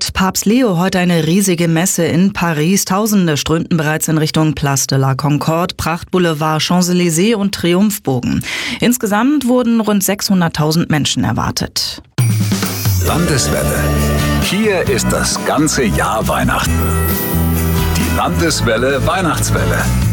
feiert Papst Leo heute eine riesige Messe in Paris. Tausende strömten bereits in Richtung Place de la Concorde, Prachtboulevard, Champs-Élysées und Triumphbogen. Insgesamt wurden rund 600.000 Menschen erwartet. Landeswelle. Hier ist das ganze Jahr Weihnachten. Die Landeswelle Weihnachtswelle.